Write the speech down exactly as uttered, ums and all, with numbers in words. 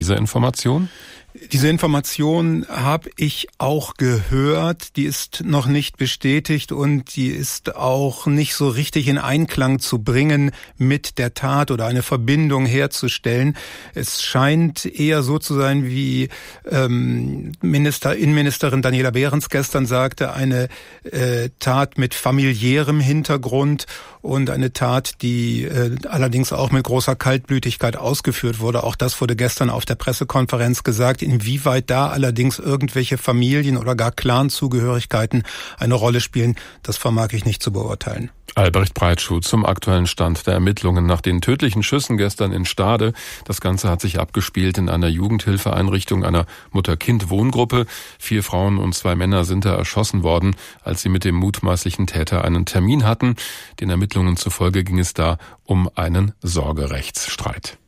Diese Information? Diese Information habe ich auch gehört, die ist noch nicht bestätigt und die ist auch nicht so richtig in Einklang zu bringen mit der Tat oder eine Verbindung herzustellen. Es scheint eher so zu sein, wie ähm, Minister, Innenministerin Daniela Behrens gestern sagte, eine äh, Tat mit familiärem Hintergrund und eine Tat, die äh, allerdings auch mit großer Kaltblütigkeit ausgeführt wurde. Auch das wurde gestern auf der Pressekonferenz gesagt. Inwieweit da allerdings irgendwelche Familien- oder gar Clan-Zugehörigkeiten eine Rolle spielen, das vermag ich nicht zu beurteilen. Albrecht Breitschuh zum aktuellen Stand der Ermittlungen nach den tödlichen Schüssen gestern in Stade. Das Ganze hat sich abgespielt in einer Jugendhilfeeinrichtung einer Mutter-Kind-Wohngruppe. Vier Frauen und zwei Männer sind da erschossen worden, als sie mit dem mutmaßlichen Täter einen Termin hatten. Den Ermittlungen zufolge ging es da um einen Sorgerechtsstreit.